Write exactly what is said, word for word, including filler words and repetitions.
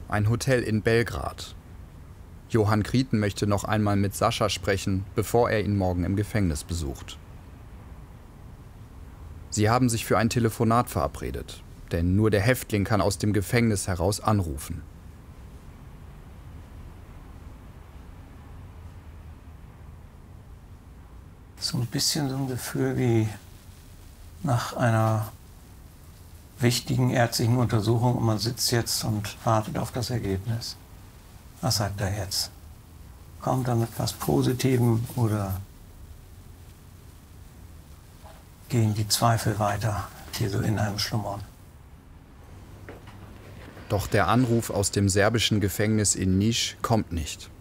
Ein Hotel in Belgrad. Johann Krieten möchte noch einmal mit Sascha sprechen, bevor er ihn morgen im Gefängnis besucht. Sie haben sich für ein Telefonat verabredet, denn nur der Häftling kann aus dem Gefängnis heraus anrufen. So ein bisschen so ein Gefühl wie nach einer wichtigen ärztlichen Untersuchung und man sitzt jetzt und wartet auf das Ergebnis. Was sagt er jetzt? Kommt er mit was Positivem oder gehen die Zweifel weiter, die so in einem schlummern? Doch der Anruf aus dem serbischen Gefängnis in Niš kommt nicht.